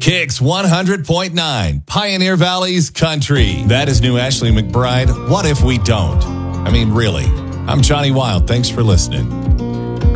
Kicks 100.9, Pioneer Valley's country. That is new Ashley McBride. What if we don't? I mean, really. I'm Johnny Wild. Thanks for listening.